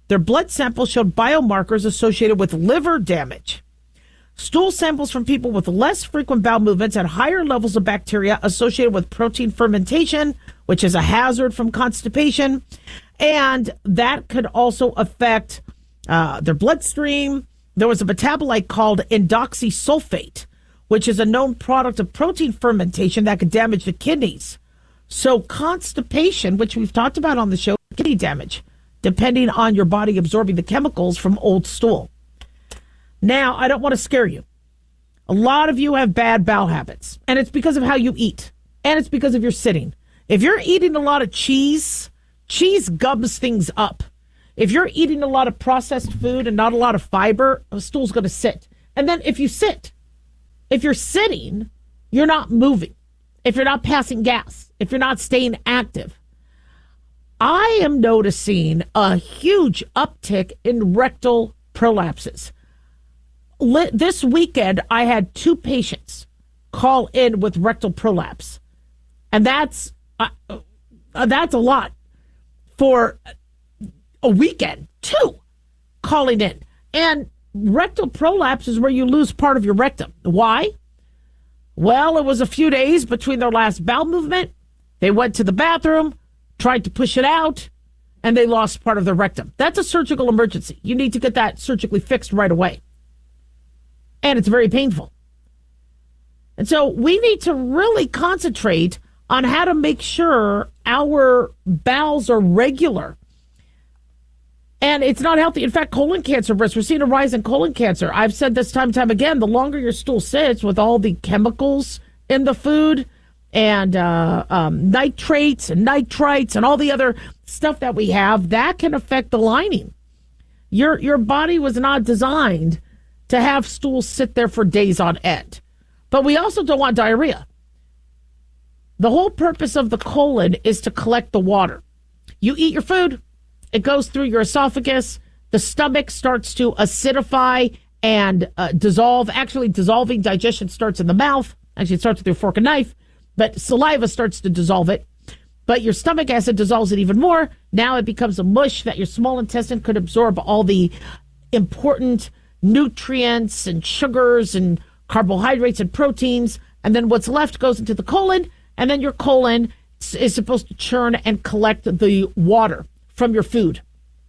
Their blood samples showed biomarkers associated with liver damage. Stool samples from people with less frequent bowel movements had higher levels of bacteria associated with protein fermentation, which is a hazard from constipation. And that could also affect their bloodstream. There was a metabolite called indoxysulfate, which is a known product of protein fermentation that could damage the kidneys. So constipation, which we've talked about on the show, kidney damage, depending on your body absorbing the chemicals from old stool. Now, I don't want to scare you. A lot of you have bad bowel habits, and it's because of how you eat, and it's because of your sitting. If you're eating a lot of cheese gums things up. If you're eating a lot of processed food and not a lot of fiber, a stool's going to sit. And then if you're sitting, you're not moving. If you're not passing gas, if you're not staying active. I am noticing a huge uptick in rectal prolapses. This weekend, I had 2 patients call in with rectal prolapse. And that's a lot for a weekend. 2 calling in. And rectal prolapse is where you lose part of your rectum. Why? Well, it was a few days between their last bowel movement. They went to the bathroom, tried to push it out, and they lost part of their rectum. That's a surgical emergency. You need to get that surgically fixed right away. And it's very painful. And so we need to really concentrate on how to make sure our bowels are regular. And it's not healthy. In fact, colon cancer risk, we're seeing a rise in colon cancer. I've said this time and time again, the longer your stool sits with all the chemicals in the food and nitrates and nitrites and all the other stuff that we have, that can affect the lining. Your body was not designed to have stools sit there for days on end. But we also don't want diarrhea. The whole purpose of the colon is to collect the water. You eat your food, it goes through your esophagus, the stomach starts to acidify and dissolve. Actually, dissolving digestion starts in the mouth. Actually, it starts with your fork and knife, but saliva starts to dissolve it. But your stomach acid dissolves it even more. Now it becomes a mush that your small intestine could absorb all the important nutrients and sugars and carbohydrates and proteins. And then what's left goes into the colon. And then your colon is supposed to churn and collect the water from your food.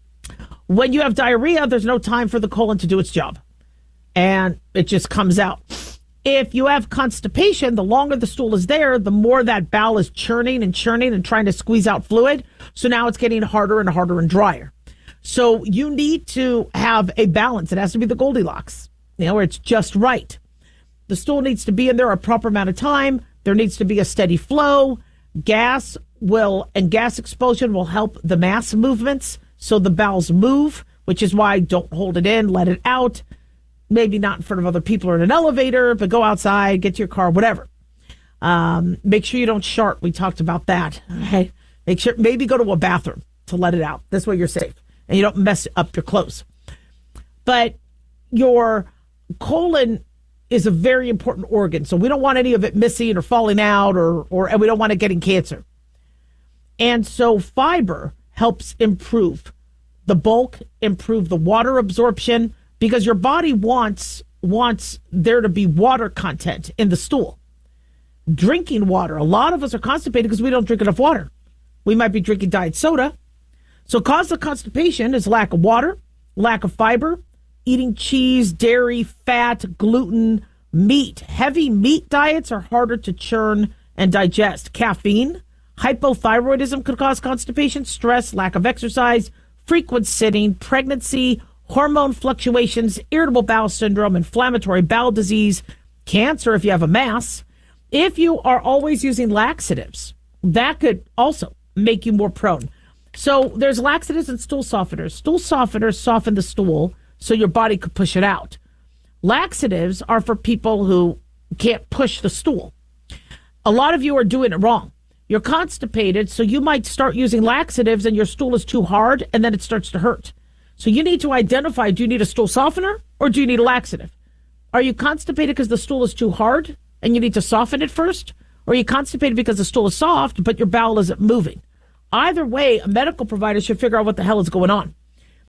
When you have diarrhea, there's no time for the colon to do its job. And it just comes out. If you have constipation, the longer the stool is there, the more that bowel is churning and trying to squeeze out fluid. So now it's getting harder and harder and drier. So you need to have a balance. It has to be the Goldilocks, where it's just right. The stool needs to be in there a proper amount of time. There needs to be a steady flow. Gas expulsion will help the mass movements. So the bowels move, which is why don't hold it in, let it out. Maybe not in front of other people or in an elevator, but go outside, get to your car, whatever. Make sure you don't shart. We talked about that. Okay? Make sure, maybe go to a bathroom to let it out. This way you're safe and you don't mess up your clothes. But your colon is a very important organ. So we don't want any of it missing or falling out and we don't want it getting cancer. And so fiber helps improve the bulk, improve the water absorption, because your body wants there to be water content in the stool. Drinking water. A lot of us are constipated because we don't drink enough water. We might be drinking diet soda. So cause of constipation is lack of water, lack of fiber, eating cheese, dairy, fat, gluten, meat. Heavy meat diets are harder to churn and digest. Caffeine, hypothyroidism could cause constipation, stress, lack of exercise, frequent sitting, pregnancy, hormone fluctuations, irritable bowel syndrome, inflammatory bowel disease, cancer if you have a mass. If you are always using laxatives, that could also make you more prone. So there's laxatives and stool softeners. Stool softeners soften the stool so your body could push it out. Laxatives are for people who can't push the stool. A lot of you are doing it wrong. You're constipated, so you might start using laxatives and your stool is too hard and then it starts to hurt. So you need to identify, do you need a stool softener or do you need a laxative? Are you constipated because the stool is too hard and you need to soften it first? Or are you constipated because the stool is soft but your bowel isn't moving? Either way, a medical provider should figure out what the hell is going on.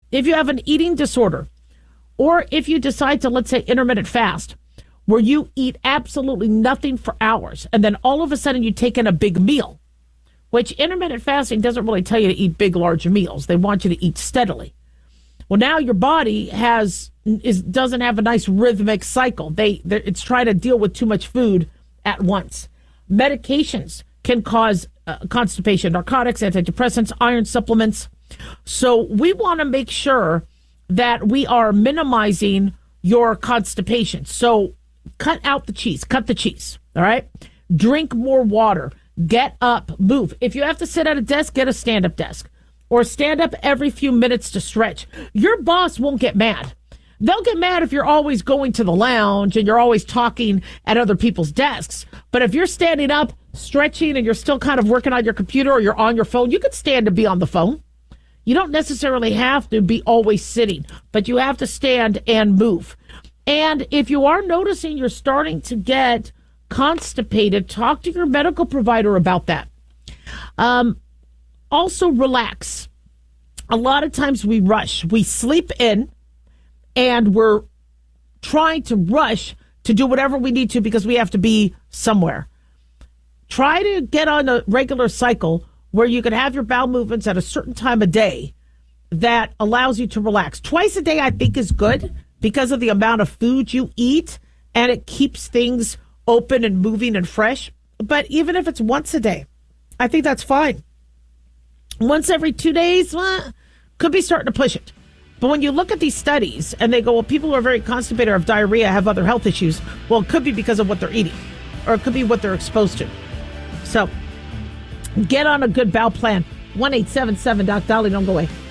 if you have an eating disorder, or if you decide to, let's say, intermittent fast, where you eat absolutely nothing for hours, and then all of a sudden you take in a big meal, which intermittent fasting doesn't really tell you to eat big, large meals. They want you to eat steadily. Well, now your body doesn't have a nice rhythmic cycle. It's trying to deal with too much food at once. Medications can cause constipation, narcotics, antidepressants, iron supplements. So we want to make sure that we are minimizing your constipation. So cut out the cheese, cut the cheese, all right? Drink more water, get up, move. If you have to sit at a desk, get a stand-up desk or stand up every few minutes to stretch. Your boss won't get mad. They'll get mad if you're always going to the lounge and you're always talking at other people's desks. But if you're standing up, stretching, and you're still kind of working on your computer or you're on your phone, you could stand to be on the phone. You don't necessarily have to be always sitting, but you have to stand and move. And if you are noticing you're starting to get constipated, talk to your medical provider about that. Also, relax. A lot of times we rush. We sleep in and we're trying to rush to do whatever we need to because we have to be somewhere. Try to get on a regular cycle where you can have your bowel movements at a certain time of day that allows you to relax. Twice a day, I think, is good because of the amount of food you eat, and it keeps things open and moving and fresh. But even if it's once a day, I think that's fine. Once every 2 days, could be starting to push it. But when you look at these studies and they go, well, people who are very constipated or have diarrhea have other health issues, well, it could be because of what they're eating, or it could be what they're exposed to. So get on a good bowel plan. 1-877-DOC-DOLLY. Don't go away.